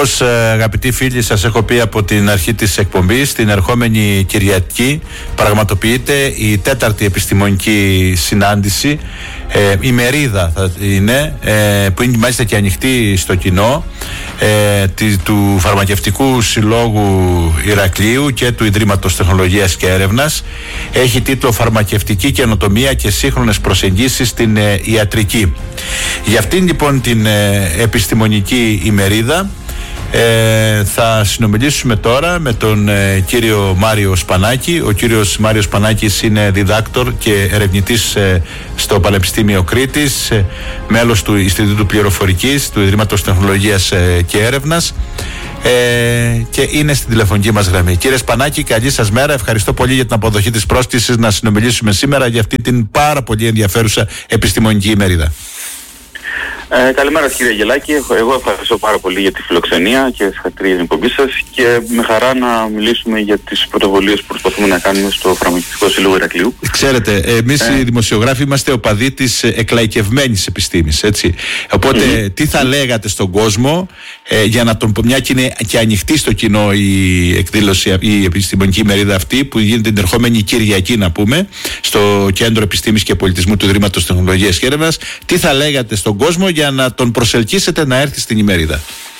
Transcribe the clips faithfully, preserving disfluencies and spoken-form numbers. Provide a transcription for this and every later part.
Όπως αγαπητοί φίλοι σας έχω πει από την αρχή της εκπομπής, την ερχόμενη Κυριακή πραγματοποιείται η τέταρτη επιστημονική συνάντηση, ε, η μερίδα θα είναι, ε, που είναι μάλιστα και ανοιχτή στο κοινό, ε, τη, του Φαρμακευτικού Συλλόγου Ηρακλείου και του Ιδρύματος Τεχνολογίας και Έρευνας. Έχει τίτλο «Φαρμακευτική καινοτομία και σύγχρονες προσεγγίσεις στην ε, ιατρική». Για αυτήν λοιπόν την ε, επιστημονική ημερίδα Ε, θα συνομιλήσουμε τώρα με τον ε, κύριο Μάριο Σπανάκη. Ο κύριος Μάριος Σπανάκης είναι διδάκτορ και ερευνητής ε, στο Πανεπιστήμιο Κρήτης, ε, μέλος του Ινστιτούτου Πληροφορικής του Ιδρύματος Τεχνολογίας ε, και Έρευνας, ε, και είναι στην τηλεφωνική μας γραμμή. Κύριε Σπανάκη, καλή σας μέρα. Ευχαριστώ πολύ για την αποδοχή της πρόσκλησης να συνομιλήσουμε σήμερα για αυτή την πάρα πολύ ενδιαφέρουσα επιστημονική ημερίδα. Ε, καλημέρα κύριε Γελάκη, εγώ ευχαριστώ πάρα πολύ για τη φιλοξενία και συγχαρητήρια για την εκπομπή σας και με χαρά να μιλήσουμε για τις πρωτοβουλίες που προσπαθούμε να κάνουμε στο Φαρμακευτικό Σύλλογο Ηρακλείου. Ξέρετε, εμείς ε... οι δημοσιογράφοι είμαστε οπαδοί της εκλαϊκευμένης επιστήμης, έτσι. Οπότε mm-hmm. τι θα λέγατε στον κόσμο, ε, για να τον πω, μια και είναι και ανοιχτή στο κοινό η εκδήλωση, η επιστημονική ημερίδα αυτή που γίνεται την ερχόμενη Κυριακή, να πούμε, στο Κέντρο Επιστήμης και Πολιτισμού του Ιδρύματος Τεχνολογίας και Έρευνας, τι θα λέγατε στον κόσμο για να τον προσελκύσετε να έρθει στην ημερίδα?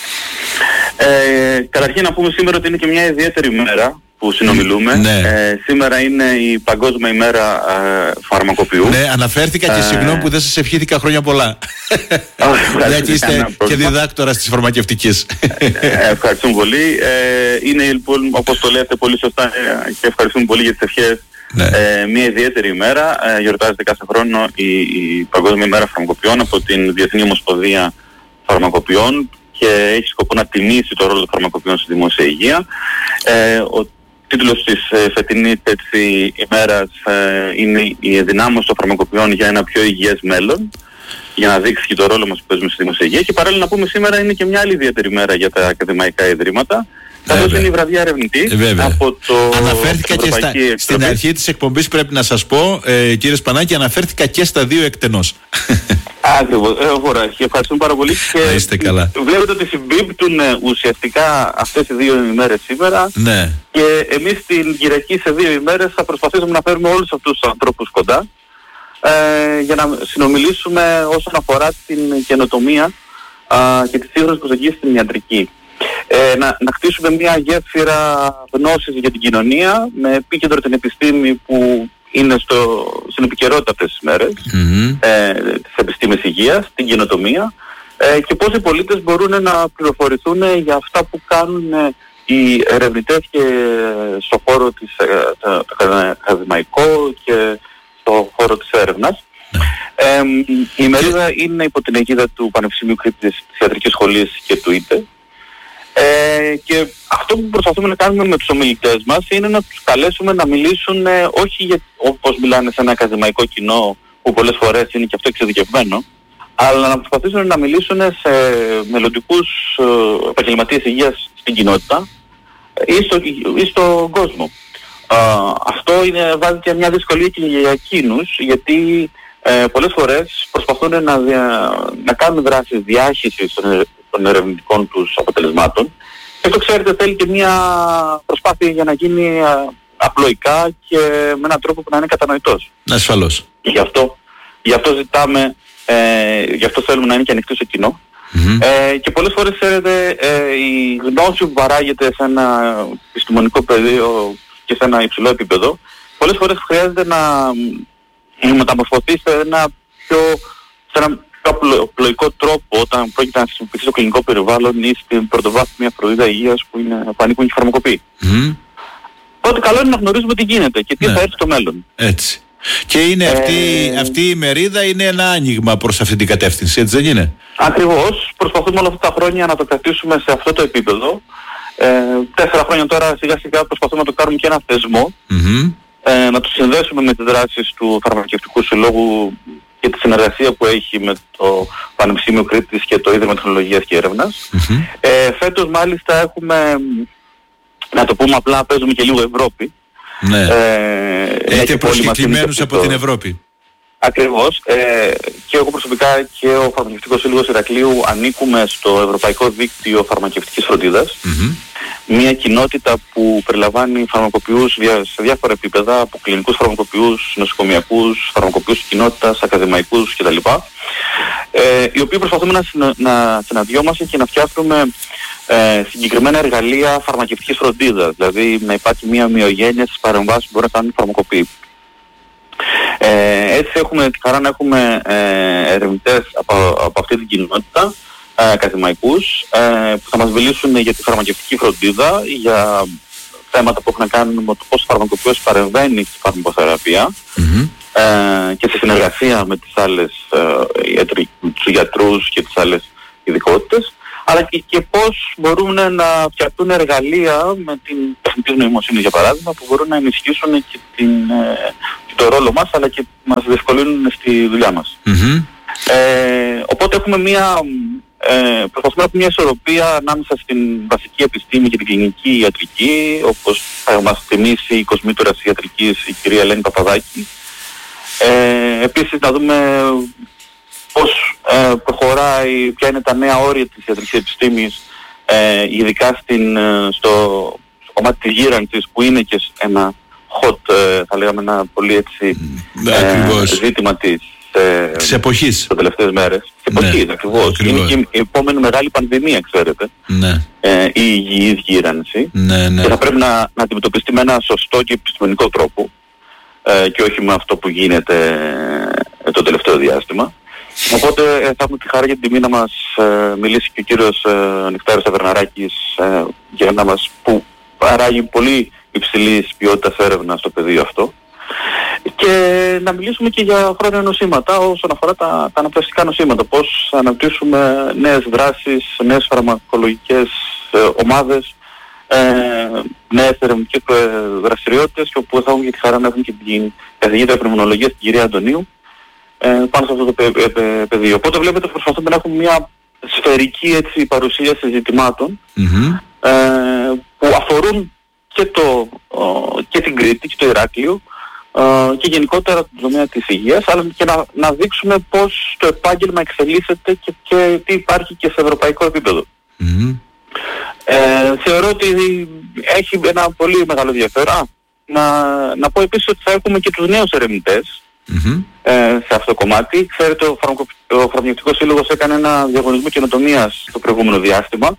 Ε, καταρχήν να πούμε σήμερα ότι είναι και μια ιδιαίτερη μέρα που συνομιλούμε. Ναι. Ε, σήμερα είναι η Παγκόσμια ημέρα ε, φαρμακοποιού. Ναι, αναφέρθηκα και ε... συγγνώμη που δεν σας ευχήθηκα χρόνια πολλά. Μια και είστε και διδάκτορας της φαρμακευτικής. Ε, ευχαριστούμε πολύ. Ε, είναι λοιπόν, όπως το λέτε πολύ σωστά, ε, και ευχαριστούμε πολύ για τις ευχές. Ναι. Ε, μια ιδιαίτερη ημέρα, ε, γιορτάζεται κάθε χρόνο η, η Παγκόσμια ημέρα φαρμακοποιών από την Διεθνή Ομοσπονδία Φαρμακοποιών και έχει σκοπό να τιμήσει το ρόλο των φαρμακοποιών στη δημόσια υγεία. Ε, ο τίτλος της ε, φετινής έτσι, ημέρας ε, είναι η ενδυνάμωση των φαρμακοποιών για ένα πιο υγιές μέλλον, για να δείξει και το ρόλο μας που παίζουμε στη δημόσια υγεία. Και παράλληλα να πούμε σήμερα είναι και μια άλλη ιδιαίτερη μέρα για τα ακαδημαϊκά ιδρύματα, καθώς είναι η βραδιά ερευνητή από το αναφέρθηκα και στα, στην αρχή της εκπομπής, πρέπει να σας πω, ε, κύριε Σπανάκη, αναφέρθηκα και στα δύο εκτενώς. Ακριβώς, ε, ευχαριστούμε πάρα πολύ και είστε καλά. Βλέπετε ότι συμπίπτουν ε, ουσιαστικά αυτές οι δύο ημέρες σήμερα, ναι. Και εμείς την Κυριακή σε δύο ημέρες θα προσπαθήσουμε να φέρουμε όλους αυτούς τους ανθρώπους κοντά, ε, για να συνομιλήσουμε όσον αφορά την καινοτομία α, και τις σύγχρονες προσεγγίσεις στην ιατρική. Ε, να, να χτίσουμε μια γέφυρα γνώσης για την κοινωνία με επίκεντρο την επιστήμη που είναι στο, στην επικαιρότητα αυτές τις μέρες, mm-hmm. ε, της επιστήμης υγείας, την καινοτομία, ε, και πώς οι πολίτες μπορούν να πληροφορηθούν για αυτά που κάνουν ε, οι ερευνητές και στον χώρο της ε, το, το ακαδημαϊκό και στον χώρο της έρευνας. Ε, η ημερίδα είναι υπό την αιγίδα του Πανεπιστημίου Κρήτης, της Ιατρικής Σχολής και του ΙΤΕ. Ε, και αυτό που προσπαθούμε να κάνουμε με τους ομιλητές μας είναι να τους καλέσουμε να μιλήσουν ε, όχι για, όπως μιλάνε σε ένα ακαδημαϊκό κοινό που πολλές φορές είναι και αυτό εξειδικευμένο, αλλά να προσπαθήσουν να μιλήσουν σε μελλοντικούς ε, επαγγελματίες υγείας στην κοινότητα ή, στο, ή στον κόσμο. Ε, αυτό είναι, βάζει και μια δυσκολία και για εκείνους, γιατί ε, πολλές φορές προσπαθούν να, δια, να κάνουν δράσεις διάχυσης των των ερευνητικών τους αποτελεσμάτων. Και αυτό, ξέρετε, θέλει και μια προσπάθεια για να γίνει α, απλοϊκά και με έναν τρόπο που να είναι κατανοητός. Ασφαλώς. Γι' αυτό, γι' αυτό ζητάμε, ε, γι' αυτό θέλουμε να είναι και ανοιχτό στο κοινό. Mm-hmm. Ε, και πολλές φορές, ξέρετε, ε, η γνώση που παράγεται σε ένα επιστημονικό πεδίο και σε ένα υψηλό επίπεδο, πολλές φορές χρειάζεται να, να μεταμορφωθεί σε ένα πιο... Σε ένα πιο απλοϊκό τρόπο όταν πρόκειται να χρησιμοποιηθεί στο κλινικό περιβάλλον ή στην πρωτοβάθμια φροντίδα υγείας που, είναι, που ανήκουν και φαρμακοποιοί. Mm. Οπότε καλό είναι να γνωρίζουμε τι γίνεται και τι ναι. θα έρθει στο μέλλον. Έτσι. Και είναι αυτή, ε... αυτή η μερίδα είναι ένα άνοιγμα προς αυτή την κατεύθυνση, έτσι δεν είναι? Ακριβώς. Προσπαθούμε όλα αυτά τα χρόνια να το κρατήσουμε σε αυτό το επίπεδο. Ε, τέσσερα χρόνια τώρα σιγά σιγά προσπαθούμε να το κάνουμε και ένα θεσμό. Mm-hmm. Ε, να το συνδέσουμε με τις δράσεις του Φαρμακευτικού Συλλόγου και τη συνεργασία που έχει με το Πανεπιστήμιο Κρήτης και το Ίδρυμα Τεχνολογίας και Έρευνας. Mm-hmm. Ε, φέτος μάλιστα έχουμε, να το πούμε απλά, παίζουμε και λίγο Ευρώπη. Ναι. Ε, Έχετε προσκεκλημένους από το... την Ευρώπη. Ακριβώς. Ε, και εγώ προσωπικά και ο Φαρμακευτικός Σύλλογος Ηρακλείου ανήκουμε στο Ευρωπαϊκό Δίκτυο Φαρμακευτικής Φροντίδας. Mm-hmm. Μια κοινότητα που περιλαμβάνει φαρμακοποιούς σε διάφορα επίπεδα, από κλινικούς φαρμακοποιούς, νοσοκομιακούς, φαρμακοποιούς κοινότητας, ακαδημαϊκούς κτλ. Ε, οι οποίοι προσπαθούμε να, συνα, να συναντιόμαστε και να φτιάχνουμε ε, συγκεκριμένα εργαλεία φαρμακευτικής φροντίδας. Δηλαδή να υπάρχει μια ομοιογένεια στις παρεμβάσεις που μπορεί να κάνουν οι φαρμακοποιοί. Ε, έτσι έχουμε τη χαρά να έχουμε ε, ερευνητές από, από αυτή την κοινότητα, ε, ακαδημαϊκούς, ε, που θα μας μιλήσουν για τη φαρμακευτική φροντίδα, για θέματα που έχουν να κάνουν με το πώς ο φαρμακοποιός παρεμβαίνει στη φαρμακοθεραπεία mm-hmm. ε, και σε συνεργασία με τις άλλες ε, τους γιατρούς και τις άλλες ειδικότητες, αλλά και, και πώς μπορούν να φτιαχτούν εργαλεία με την τεχνητή νοημοσύνη, για παράδειγμα, που μπορούν να ενισχύσουν και, την, ε, και το ρόλο μας, αλλά και μας διευκολύνουν στη δουλειά μας. Mm-hmm. Ε, οπότε έχουμε μια, ε, προσπαθούμε να έχουμε μια ισορροπία ανάμεσα στην βασική επιστήμη και την κλινική ιατρική, όπως θα μας θυμίσει η κοσμήτωρας ιατρικής, η κυρία Ελένη Παπαδάκη. Ε, επίσης να δούμε πώς ε, προχωράει, ποια είναι τα νέα όρια της ιατρικής επιστήμης, ε, ειδικά στην, στο, στο κομμάτι της γύρανσης, που είναι και ένα hot, ε, θα λέγαμε ένα πολύ έτσι ε, ζήτημα της, ε, της εποχής. τις τελευταίες μέρες. Της ναι, εποχής, ακριβώς. ακριβώς. Είναι και η επόμενη μεγάλη πανδημία, ξέρετε, ναι. ε, η υγιής γύρανση. Ναι, ναι. Και θα πρέπει να, να αντιμετωπιστεί με ένα σωστό και επιστημονικό τρόπο, ε, και όχι με αυτό που γίνεται ε, το τελευταίο διάστημα. Οπότε ε, θα έχουμε τη χαρά και την τιμή να μας ε, μιλήσει και ο κύριος ε, Νεκτάριος Ταβερναράκης, ε, για να μας, που παράγει πολύ υψηλής ποιότητας έρευνα στο πεδίο αυτό, και να μιλήσουμε και για χρόνια νοσήματα όσον αφορά τα, τα αναπνευστικά νοσήματα, πώς θα αναπτύσσουμε νέες δράσεις, νέες φαρμακολογικές ε, ομάδες, ε, νέες ερευνητικές ε, δραστηριότητες, και όπου θα έχουμε και τη χαρά να έχουμε και την καθηγήτρια πνευμονολογίας, την κυρία Αντωνίου, πάνω σε αυτό το πε, πε, πεδίο. Οπότε βλέπετε προσπαθούμε να έχουμε μια σφαιρική έτσι, παρουσίαση ζητημάτων mm-hmm. ε, που αφορούν και, το, ο, και την Κρήτη και το Ηράκλειο ε, και γενικότερα το τομέα της υγείας, αλλά και να, να δείξουμε πώς το επάγγελμα εξελίσσεται και, και τι υπάρχει και σε ευρωπαϊκό επίπεδο. Mm-hmm. Ε, θεωρώ ότι έχει ένα πολύ μεγάλο ενδιαφέρον. Να, να πω επίσης ότι θα έχουμε και τους νέους ερευνητές Mm-hmm. Ε, σε αυτό το κομμάτι. Ξέρετε, ο, φαρμακο... ο Φαρμακευτικός Σύλλογος έκανε ένα διαγωνισμό καινοτομίας το προηγούμενο διάστημα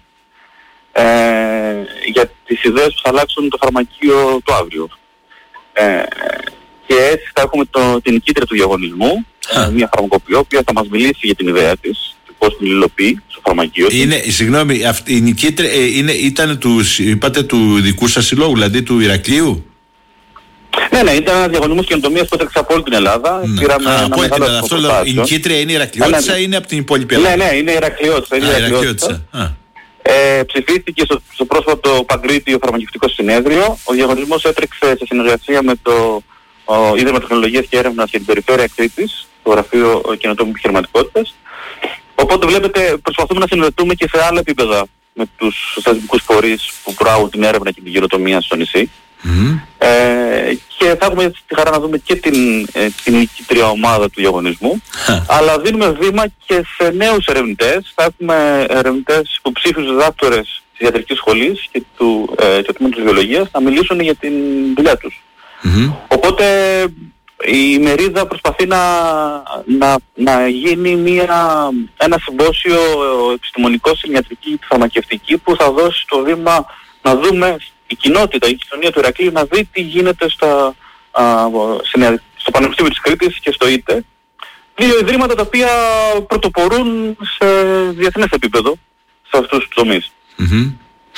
ε, για τις ιδέες που θα αλλάξουν το φαρμακείο το αύριο. Ε, και έτσι θα έχουμε το, την νικήτρια του διαγωνισμού, ah. ε, μια φαρμακοποιό, που θα μας μιλήσει για την ιδέα της, πώς την υλοποιεί στο φαρμακείο. Είναι, συγγνώμη, αυτή η νικήτρια ε, είναι, ήταν του, είπατε, του δικού σας συλλόγου, δηλαδή του Ηρακλείου? Ναι, ναι, ήταν ένα διαγωνισμός καινοτομίας που έτρεξε από όλη την Ελλάδα. Ναι. Πήραμε Α, ένα μεγάλο την, αυτό λέω, η νικήτρια είναι η Ηρακλειώτισσα, ναι, ναι. είναι από την υπόλοιπη Ελλάδα? Ναι, ναι, είναι η Ηρακλειώτισσα. Είναι Α, η Ηρακλειώτισσα. Ε, ψηφίστηκε στο, στο πρόσφατο Παγκρίτιο Φαρμακευτικό Συνέδριο. Ο διαγωνισμός έτρεξε σε συνεργασία με το ο, Ίδρυμα Τεχνολογίας και Έρευνας για την Περιφέρεια Κρήτης, το Γραφείο Καινοτόμου Επιχειρηματικότητας. Οπότε βλέπετε, προσπαθούμε να συνεργαστούμε και σε άλλα επίπεδα με τους θεσμικούς φορείς που προάγουν την έρευνα και την καινοτομία στο νησί. Mm-hmm. Ε, και θα έχουμε τη χαρά να δούμε και την, ε, την νικήτρια ομάδα του διαγωνισμού, αλλά δίνουμε βήμα και σε νέους ερευνητές. Θα έχουμε ερευνητές υποψήφιους διδάκτορες της ιατρικής σχολής και του ε, τμήματος βιολογίας να μιλήσουν για την δουλειά τους. Mm-hmm. Οπότε η μερίδα προσπαθεί να, να, να γίνει μια, ένα συμπόσιο επιστημονικό στην ιατρική και φαρμακευτική, που θα δώσει το βήμα να δούμε η κοινότητα, η κοινωνία του Ηρακλείου να δει τι γίνεται στα, α, στο Πανεπιστήμιο της Κρήτης και στο ΙΤΕ. Δύο ιδρύματα τα οποία πρωτοπορούν σε διεθνές επίπεδο σε αυτούς τους τομείς. Mm-hmm.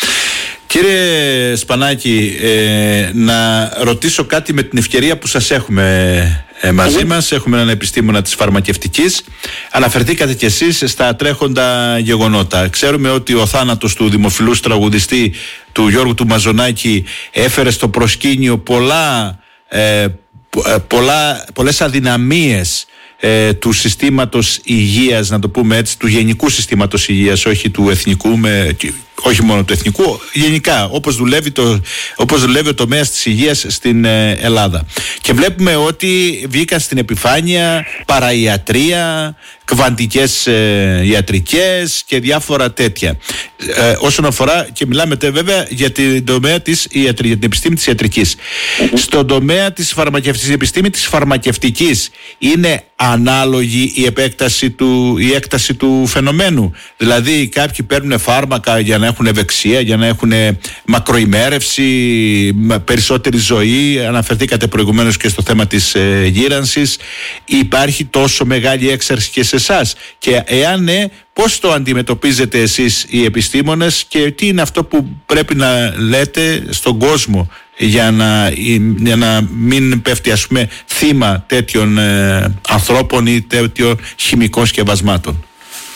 Κύριε Σπανάκη, ε, να ρωτήσω κάτι με την ευκαιρία που σας έχουμε ε, μαζί mm-hmm. μας. Έχουμε έναν επιστήμονα της φαρμακευτικής. Αναφερθήκατε κι εσείς στα τρέχοντα γεγονότα. Ξέρουμε ότι ο θάνατος του δημοφιλούς τραγουδιστή του Γιώργου του Μαζονάκη έφερε στο προσκήνιο πολλά, ε, πολλά, πολλές αδυναμίες ε, του συστήματος υγείας, να το πούμε έτσι, του γενικού συστήματος υγείας, όχι του εθνικού, με, όχι μόνο του εθνικού, γενικά όπως δουλεύει, το, όπως δουλεύει ο τομέας της υγείας στην ε, Ελλάδα. Και βλέπουμε ότι βγήκαν στην επιφάνεια παραϊατρία, κβαντικές ε, ιατρικές και διάφορα τέτοια. Ε, όσον αφορά, και μιλάμε τε, βέβαια για την τομέα της ιατρικής, για την επιστήμη της ιατρικής. Mm-hmm. Στον τομέα της φαρμακευτικής, επιστήμη της φαρμακευτικής, είναι ανάλογη η επέκταση του, η έκταση του φαινομένου. Δηλαδή κάποιοι παίρνουν φάρμακα για να έχουν ευεξία, για να έχουν μακροημέρευση, περισσότερη ζωή. Αναφερθήκατε προηγουμένως και στο θέμα της ε, γύρανσης. Υπάρχει τόσο μεγάλη έξαρση και σε εσάς? Και εάν ναι, πώς το αντιμετωπίζετε εσείς οι επιστήμονες και τι είναι αυτό που πρέπει να λέτε στον κόσμο για να, για να μην πέφτει, ας πούμε, θύμα τέτοιων ε, ανθρώπων ή τέτοιων χημικών σκευασμάτων?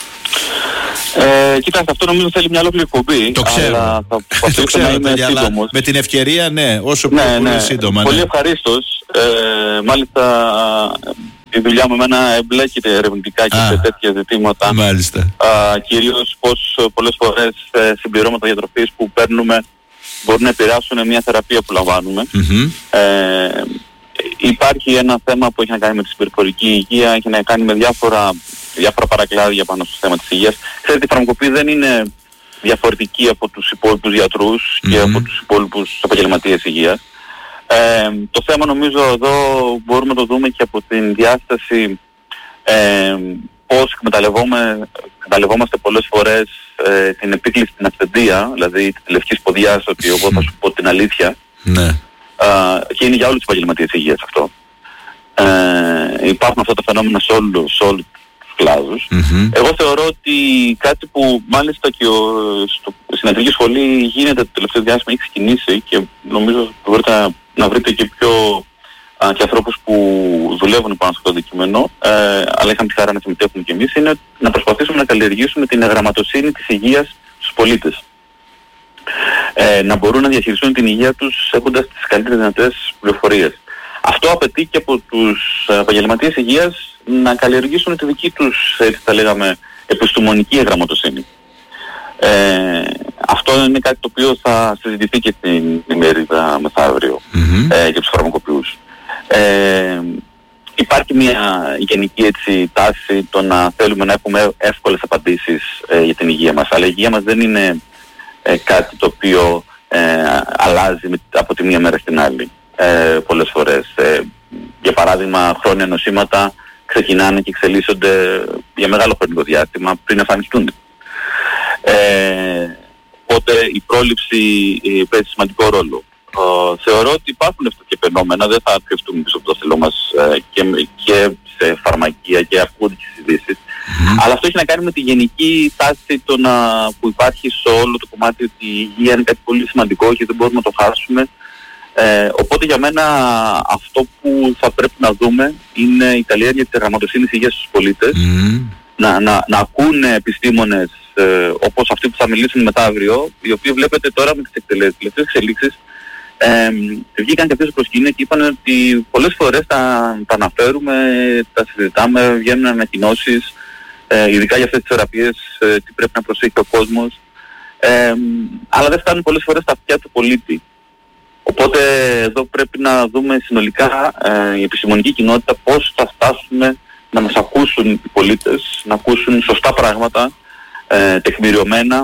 Ε, κοιτάξτε, αυτό νομίζω θέλει μια ολόκληρη εκπομπή. Το ξέρω. Αλλά θα το ξέρω, είμαι αλλά με την ευκαιρία, ναι, όσο πιο ναι, πολύ ναι, σύντομα. Πολύ ναι. ευχαρίστως. Ε, μάλιστα, η δουλειά μου εμένα εμπλέκεται ερευνητικά και Α, σε τέτοια ζητήματα. Μάλιστα. Α, κυρίως πως πολλές φορές ε, συμπληρώματα διατροφής που παίρνουμε μπορούν να επηρεάσουν μια θεραπεία που λαμβάνουμε. Mm-hmm. Ε, υπάρχει ένα θέμα που έχει να κάνει με τη συμπεριφορική υγεία, έχει να κάνει με διάφορα, διάφορα παρακλάδια πάνω στο θέμα της υγείας. Ξέρετε, η φαρμακοποιή δεν είναι διαφορετική από τους υπόλοιπους γιατρούς mm-hmm. και από τους υπόλοιπους επαγγελματίες υγείας. Ε, το θέμα νομίζω εδώ μπορούμε να το δούμε και από την διάσταση ε, πώς εκμεταλλευόμαστε πολλές φορές ε, την επίκληση στην αυθεντία, δηλαδή τη λευκή σποδιά, ότι εγώ θα σου πω την αλήθεια. Ναι. Ε, και είναι για όλες τις επαγγελματίες υγείας αυτό. Ε, υπάρχουν αυτά τα φαινόμενα σε όλους όλου τους κλάδους. Mm-hmm. Εγώ θεωρώ ότι κάτι που μάλιστα και ο, στο, στην ιατρική σχολή γίνεται το τελευταίο διάστημα, έχει ξεκινήσει και νομίζω μπορείτε να, να βρείτε και πιο α, και ανθρώπους που δουλεύουν πάνω σε αυτό το αντικείμενο, ε, αλλά είχαμε τη χαρά να συμμετέχουμε κι εμείς, είναι να προσπαθήσουμε να καλλιεργήσουμε την γραμματοσύνη της υγείας στους πολίτες. Ε, να μπορούν να διαχειριστούν την υγεία τους έχοντας τις καλύτερες δυνατές πληροφορίες. Αυτό απαιτεί και από τους επαγγελματίες υγείας να καλλιεργήσουν τη δική τους, έτσι θα λέγαμε, επιστημονική γραμματοσύνη. Ε, αυτό είναι κάτι το οποίο θα συζητηθεί και στην ημερίδα μεθαύριο mm-hmm. ε, για τους φαρμακοποιούς. Ε, υπάρχει μια γενική έτσι τάση το να θέλουμε να έχουμε εύκολες απαντήσεις ε, για την υγεία μας, αλλά η υγεία μας δεν είναι ε, κάτι το οποίο ε, αλλάζει με, από τη μία μέρα στην άλλη ε, πολλές φορές. Ε, για παράδειγμα, χρόνια νοσήματα ξεκινάνε και εξελίσσονται για μεγάλο χρονικό διάστημα πριν εμφανιστούν. Ε, οπότε η πρόληψη ε, παίζει σημαντικό ρόλο. Ε, θεωρώ ότι υπάρχουν αυτά και φαινόμενα, δεν θα κρυφτούμε πίσω από το θέλω μας ε, και, και σε φαρμακεία και ακούγονται και στις ειδήσεις. Mm-hmm. Αλλά αυτό έχει να κάνει με τη γενική τάση το να, που υπάρχει σε όλο το κομμάτι ότι η υγεία είναι κάτι πολύ σημαντικό και δεν μπορούμε να το χάσουμε. Ε, οπότε για μένα αυτό που θα πρέπει να δούμε είναι η καλλιέργεια της γραμματοσύνης υγείας στους πολίτες. Mm-hmm. Να, να, να ακούνε επιστήμονες ε, όπως αυτοί που θα μιλήσουν μετά αύριο, οι οποίοι βλέπετε τώρα με τις τελευταίες εξελίξεις ε, βγήκαν και αυτές στο προσκήνιο και είπαν ότι πολλές φορές τα, τα αναφέρουμε, τα συζητάμε, βγαίνουν ανακοινώσεις ε, ειδικά για αυτές τις θεραπείες, ε, τι πρέπει να προσέχει ο κόσμος, ε, αλλά δεν φτάνουν πολλές φορές στα αυτιά του πολίτη. Οπότε εδώ πρέπει να δούμε συνολικά ε, η επιστημονική κοινότητα πώς θα φτάσουμε να μας ακούσουν οι πολίτες, να ακούσουν σωστά πράγματα, ε, τεκμηριωμένα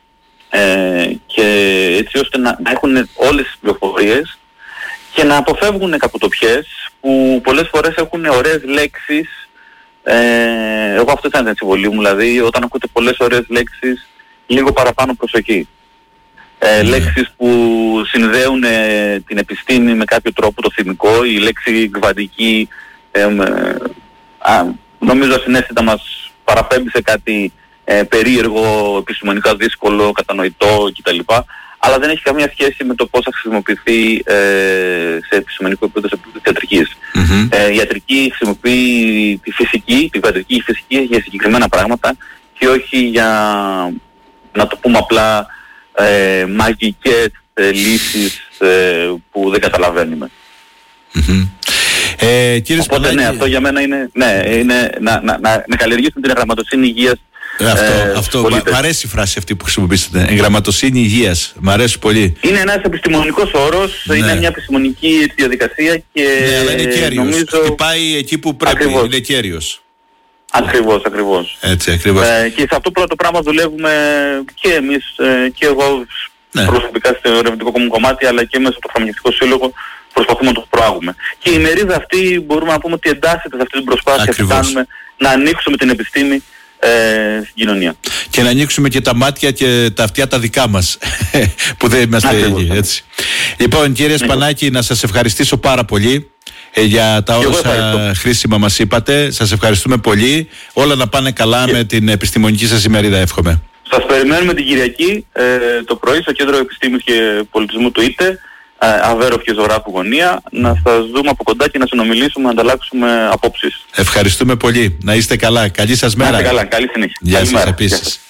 ε, και έτσι ώστε να, να έχουν όλες τις πληροφορίες και να αποφεύγουν κακοτοπιές που πολλές φορές έχουν ωραίες λέξεις. Ε, εγώ αυτό ήταν η συμβολή μου, δηλαδή όταν ακούτε πολλές ωραίες λέξεις, λίγο παραπάνω προσοχή. Ε, λέξεις που συνδέουν ε, την επιστήμη με κάποιο τρόπο, το θυμικό, η λέξη κβαντική ε, ε, α, νομίζω ασυναίσθητα μας παραπέμπει σε κάτι ε, περίεργο, επιστημονικά δύσκολο, κατανοητό κτλ. Αλλά δεν έχει καμία σχέση με το πώς θα χρησιμοποιηθεί ε, σε επιστημονικό επίπεδο, σε επίπεδο της ιατρικής. Mm-hmm. Ε, η ιατρική χρησιμοποιεί τη φυσική, τη κβαντική φυσική για συγκεκριμένα πράγματα και όχι για, να το πούμε απλά, ε, μαγικές ε, λύσεις ε, που δεν καταλαβαίνουμε. Mm-hmm. Ε, κύριε Οπότε Σπανάκη, ναι, αυτό για μένα είναι, ναι, είναι να, να, να, να καλλιεργήσουμε την εγγραμματοσύνη υγείας. Αυτό, ε, αυτό μ' αρέσει η φράση αυτή που χρησιμοποιήσατε. Εγγραμματοσύνη υγείας. Μ' αρέσει πολύ. Είναι ένας επιστημονικός όρος, ναι. Είναι μια επιστημονική έτσι, διαδικασία και ναι, αλλά είναι κέριος. νομίζω... Χτυπάει εκεί που πρέπει. Ακριβώς. Είναι κέριος. Ακριβώς, ακριβώς. Έτσι, ακριβώς. Ε, και σε αυτό το πράγμα δουλεύουμε και εμείς ε, και εγώ ναι. προσωπικά στο ερευνητικό μου κομμάτι, αλλά και μέσα στο Φαρμακευτικό Σύλλογο προσπαθούμε να το προάγουμε. Και η μερίδα αυτή μπορούμε να πούμε ότι εντάσσεται σε αυτή την προσπάθεια που κάνουμε να ανοίξουμε την επιστήμη Ε, στην κοινωνία. Και να ανοίξουμε και τα μάτια και τα αυτιά τα δικά μας που δεν είμαστε εκεί, έτσι. Λοιπόν, κύριε Σπανάκη, να σας ευχαριστήσω πάρα πολύ ε, για τα όσα χρήσιμα μας είπατε. Σας ευχαριστούμε πολύ. Όλα να πάνε καλά και... με την επιστημονική σας ημερίδα, εύχομαι. Σας περιμένουμε την Κυριακή ε, το πρωί στο Κέντρο Επιστήμης και Πολιτισμού του ΙΤΕ, Αβέροφ και Ζωγράφου Γωνία, να σας δούμε από κοντά και να συνομιλήσουμε, να ανταλλάξουμε απόψεις. Ευχαριστούμε πολύ. Να είστε καλά. Καλή σας μέρα. Να είστε καλά. Καλή συνέχεια. Γεια σας επίσης.